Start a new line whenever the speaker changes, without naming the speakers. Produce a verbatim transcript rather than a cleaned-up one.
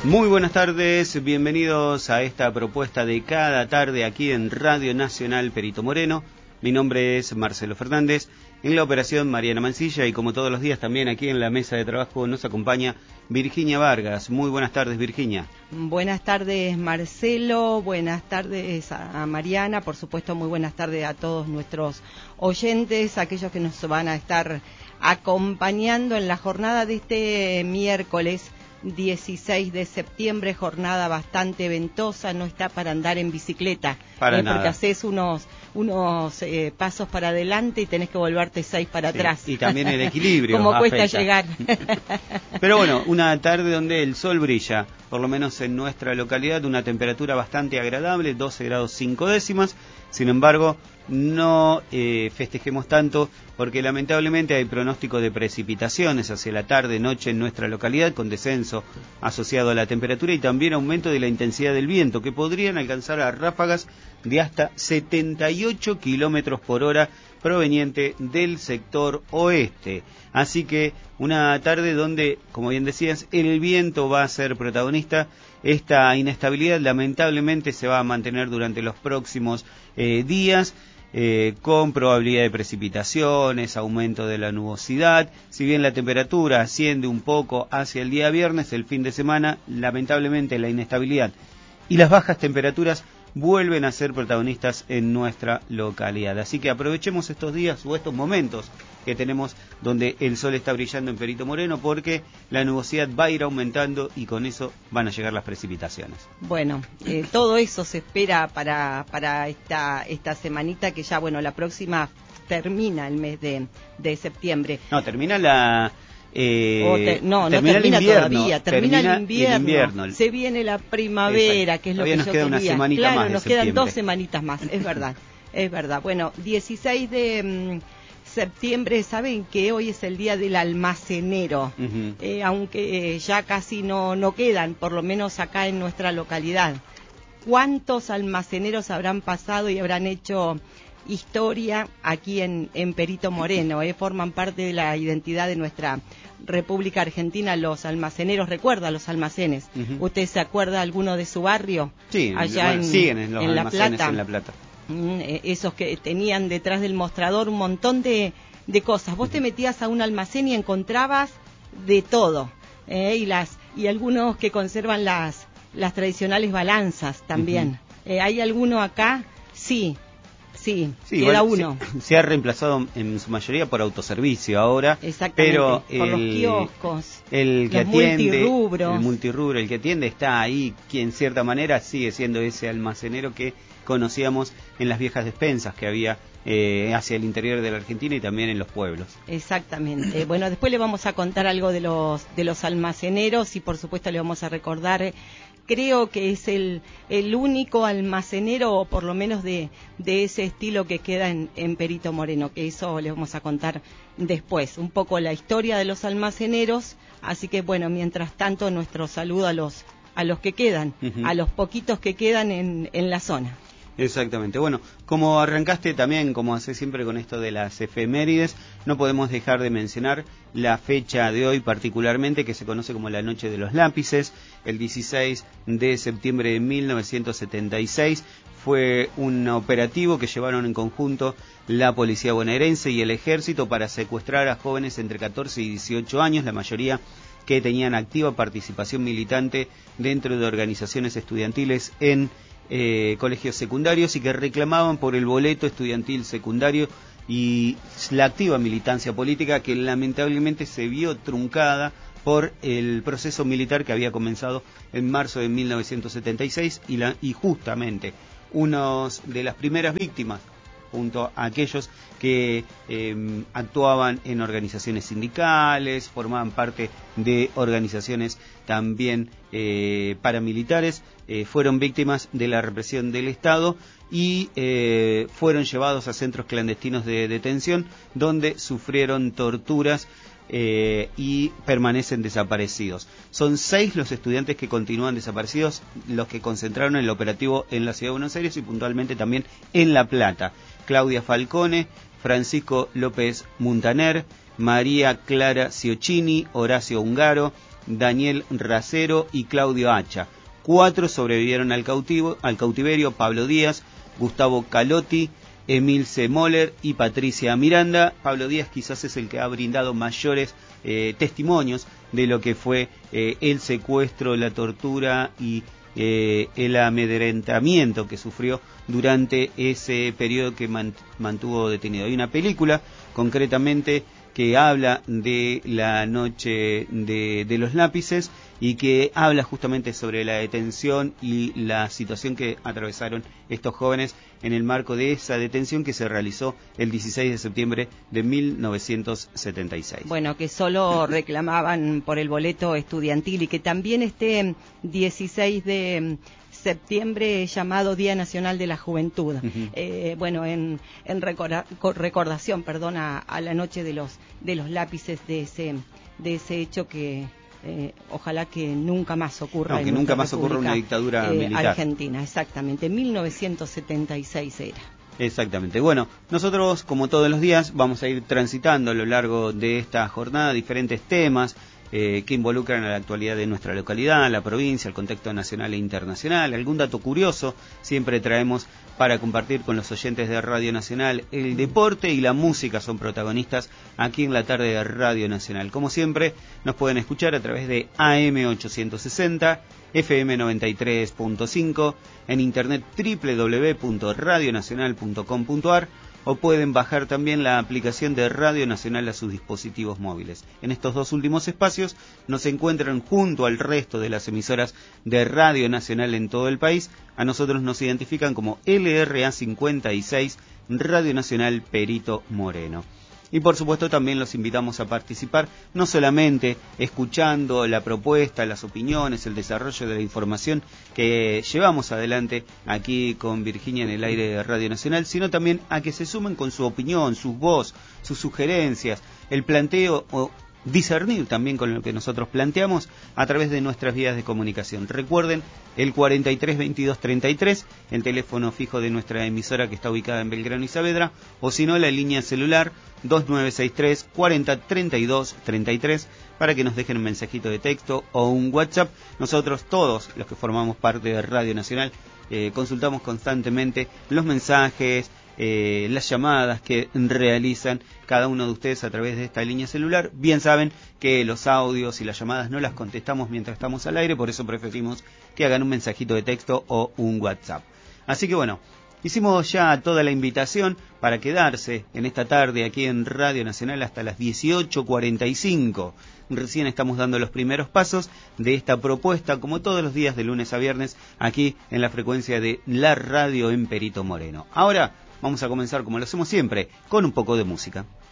Muy buenas tardes, bienvenidos a esta propuesta de cada tarde aquí en Radio Nacional Perito Moreno. Mi nombre es Marcelo Fernández, en la operación Mariana Mancilla y como todos los días también aquí en la mesa de trabajo nos acompaña Virginia Vargas. Muy buenas tardes, Virginia.
Buenas tardes, Marcelo, buenas tardes a Mariana, por supuesto muy buenas tardes a todos nuestros oyentes, aquellos que nos van a estar acompañando en la jornada de este miércoles dieciséis de septiembre, jornada bastante ventosa, no está para andar en bicicleta,
para
eh,
nada.
Porque haces unos unos eh, pasos para adelante y tenés que volverte seis para sí, atrás.
Y también el equilibrio.
Como cuesta llegar.
Pero bueno, una tarde donde el sol brilla, por lo menos en nuestra localidad, una temperatura bastante agradable, doce grados cinco décimas. Sin embargo, no eh, festejemos tanto porque lamentablemente hay pronóstico de precipitaciones hacia la tarde-noche en nuestra localidad con descenso asociado a la temperatura y también aumento de la intensidad del viento que podrían alcanzar a ráfagas de hasta setenta y ocho kilómetros por hora proveniente del sector oeste. Así que una tarde donde, como bien decías, el viento va a ser protagonista. Esta inestabilidad lamentablemente se va a mantener durante los próximos eh, días, eh, con probabilidad de precipitaciones, aumento de la nubosidad. Si bien la temperatura asciende un poco hacia el día viernes, el fin de semana, lamentablemente la inestabilidad y las bajas temperaturas vuelven a ser protagonistas en nuestra localidad. Así que aprovechemos estos días o estos momentos que tenemos donde el sol está brillando en Perito Moreno porque la nubosidad va a ir aumentando y con eso van a llegar las precipitaciones.
Bueno, eh, todo eso se espera para, para esta, esta semanita que ya, bueno, la próxima termina el mes de, de septiembre.
No, termina la...
Eh, te, no, termina no termina
el invierno,
todavía, termina, termina el, invierno, el invierno, se viene la primavera,
exacto,
que es lo
todavía
que
nos
yo
queda
quería.
Una semanita
claro,
más de
nos
septiembre.
Quedan dos semanitas más, es verdad, es verdad. Bueno, dieciséis de mmm, septiembre, saben que hoy es el día del almacenero, uh-huh. eh, aunque eh, ya casi no, no quedan, por lo menos acá en nuestra localidad. ¿Cuántos almaceneros habrán pasado y habrán hecho historia aquí en, en Perito Moreno? Eh? Forman parte de la identidad de nuestra República Argentina, los almaceneros. ¿Recuerda los almacenes? Uh-huh. ¿Usted se acuerda alguno de su barrio?
Sí,
allá
bueno,
en,
siguen en los
en La
almacenes
Plata.
en La Plata.
Mm, esos que tenían detrás del mostrador un montón de, de cosas. Vos uh-huh. te metías a un almacén y encontrabas de todo. Eh, y las y algunos que conservan las, las tradicionales balanzas también. Uh-huh. Eh, ¿Hay alguno acá? Sí. Sí, sí, queda uno.
Se, se ha reemplazado en su mayoría por autoservicio ahora.
Exactamente,
pero
por
el,
los kioscos,
el que
los
atiende,
multirrubros.
El multirrubro, el que atiende está ahí, que en cierta manera sigue siendo ese almacenero que conocíamos en las viejas despensas que había eh, hacia el interior de la Argentina y también en los pueblos.
Exactamente. Bueno, después le vamos a contar algo de los de los almaceneros y por supuesto le vamos a recordar. Creo que es el, el único almacenero, o por lo menos de, de ese estilo que queda en, en Perito Moreno, que eso les vamos a contar después. Un poco la historia de los almaceneros, así que bueno, mientras tanto nuestro saludo a los, a los que quedan, uh-huh. a los poquitos que quedan en, en la zona.
Exactamente. Bueno, como arrancaste también, como hace siempre con esto de las efemérides, no podemos dejar de mencionar la fecha de hoy particularmente, que se conoce como la Noche de los Lápices. El dieciséis de septiembre de mil novecientos setenta y seis fue un operativo que llevaron en conjunto la Policía Bonaerense y el Ejército para secuestrar a jóvenes entre catorce y dieciocho años, la mayoría que tenían activa participación militante dentro de organizaciones estudiantiles en Eh, colegios secundarios y que reclamaban por el boleto estudiantil secundario y la activa militancia política que lamentablemente se vio truncada por el proceso militar que había comenzado en marzo de mil novecientos setenta y seis y, la, y justamente unos de las primeras víctimas junto a aquellos que eh, actuaban en organizaciones sindicales, formaban parte de organizaciones también eh, paramilitares, eh, fueron víctimas de la represión del Estado y eh, fueron llevados a centros clandestinos de detención donde sufrieron torturas eh, y permanecen desaparecidos. Son seis los estudiantes que continúan desaparecidos, los que concentraron el operativo en la Ciudad de Buenos Aires y puntualmente también en La Plata. Claudia Falcone, Francisco López Muntaner, María Clara Ciocchini, Horacio Ungaro, Daniel Racero y Claudio Hacha. Cuatro sobrevivieron al, cautivo, al cautiverio: Pablo Díaz, Gustavo Calotti, Emilce Moller y Patricia Miranda. Pablo Díaz quizás es el que ha brindado mayores eh, testimonios de lo que fue eh, el secuestro, la tortura y eh, el amedrentamiento que sufrió durante ese periodo que mantuvo detenido. Hay una película concretamente que habla de la noche de, de los lápices y que habla justamente sobre la detención y la situación que atravesaron estos jóvenes en el marco de esa detención que se realizó el dieciséis de septiembre de mil novecientos setenta y seis.
Bueno, que solo reclamaban por el boleto estudiantil y que también este dieciséis de septiembre llamado Día Nacional de la Juventud. Uh-huh. Eh, bueno, en, en recorda, recordación, perdón, a, a la noche de los de los lápices, de ese de ese hecho que eh, ojalá que nunca más ocurra.
No, que
en
nunca más
República,
ocurra una dictadura
eh,
militar.
Argentina, exactamente. mil novecientos setenta y seis era.
Exactamente. Bueno, nosotros, como todos los días, vamos a ir transitando a lo largo de esta jornada diferentes temas eh, que involucran a la actualidad de nuestra localidad, la provincia, el contexto nacional e internacional. Algún dato curioso siempre traemos para compartir con los oyentes de Radio Nacional. El deporte y la música son protagonistas aquí en la tarde de Radio Nacional. Como siempre, nos pueden escuchar a través de A M ochocientos sesenta, F M noventa y tres punto cinco, en internet doble u doble u doble u punto radio nacional punto com punto a r, o pueden bajar también la aplicación de Radio Nacional a sus dispositivos móviles. En estos dos últimos espacios nos encuentran junto al resto de las emisoras de Radio Nacional en todo el país. A nosotros nos identifican como L R A cincuenta y seis, Radio Nacional Perito Moreno. Y por supuesto también los invitamos a participar, no solamente escuchando la propuesta, las opiniones, el desarrollo de la información que llevamos adelante aquí con Virginia en el aire de Radio Nacional, sino también a que se sumen con su opinión, sus voz, sus sugerencias, el planteo o discernir también con lo que nosotros planteamos a través de nuestras vías de comunicación. Recuerden el cuarenta y tres veintidós treinta y tres, el teléfono fijo de nuestra emisora que está ubicada en Belgrano y Saavedra, o si no la línea celular dos nueve seis tres, cuarenta, treinta y dos, treinta y tres, para que nos dejen un mensajito de texto o un WhatsApp. Nosotros, todos los que formamos parte de Radio Nacional, eh, consultamos constantemente los mensajes, eh, las llamadas que realizan cada uno de ustedes a través de esta línea celular. Bien saben que los audios y las llamadas no las contestamos mientras estamos al aire, por eso preferimos que hagan un mensajito de texto o un WhatsApp. Así que bueno, hicimos ya toda la invitación para quedarse en esta tarde aquí en Radio Nacional hasta las dieciocho cuarenta y cinco. Recién estamos dando los primeros pasos de esta propuesta, como todos los días de lunes a viernes, aquí en la frecuencia de la radio en Perito Moreno. Ahora vamos a comenzar, como lo hacemos siempre, con un poco de música.